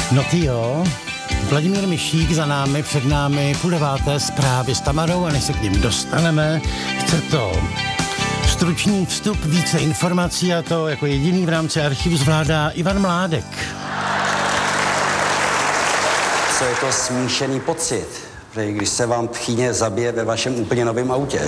No ty jo, Vladimír Mišík za námi, před námi 8:30 zprávy s Tamarou a než se k nim dostaneme, chce to stručný vstup, více informací a to jako jediný v rámci archivu zvládá Ivan Mládek. Co je to smíšený pocit, když se vám tchýně zabije ve vašem úplně novém autě,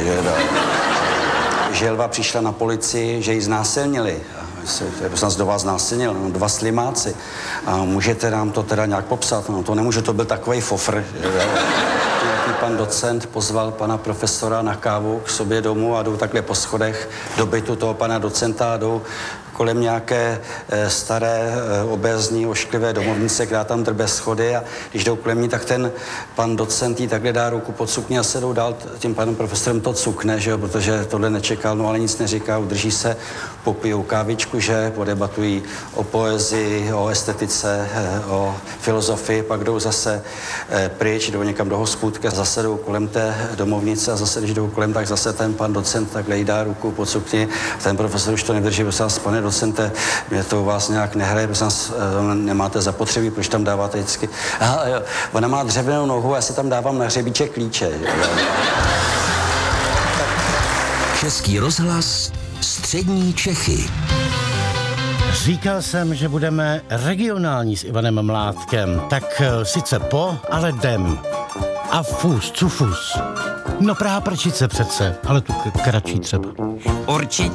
že Lva přišla na policii, že ji znásilnili. Jsem do vás znásilnil, 2 slimáci. A můžete nám to teda nějak popsat? No to nemůže, to byl takovej fofr. Nějaký pan docent pozval pana profesora na kávu k sobě domů a jdou takhle po schodech do bytu toho pana docenta a jdou kolem nějaké staré, obézní, ošklivé domovnice, která tam drbe schody a když jdou kolem ní, tak ten pan docent jí takhle dá ruku pod sukni a se jdou dál, tím panem profesorem to cukne, že jo, protože tohle nečekal, no ale nic neříká, udrží se, popijou kávičku, že podebatují o poezii, o estetice, o filozofii, pak jdou zase pryč, jdou někam do hospůdky, zase jdou kolem té domovnice a zase, když jdou kolem, tak zase ten pan docent takhle jí dá ruku pod sukni, ten profesor už to nevydrží, pane docente, mě to u vás nějak nehraje, protože nemáte zapotřebí, proč tam dáváte vždycky. Aha, jo, ona má dřevěnou nohu, já si tam dávám na hřebíček klíče. Český rozhlas, střední Čechy. Říkal jsem, že budeme regionální s Ivanem Mládkem, tak sice po, ale jdem. A fus, cufus. No Praha Prčice přece, ale tu kratší třeba. Určitě.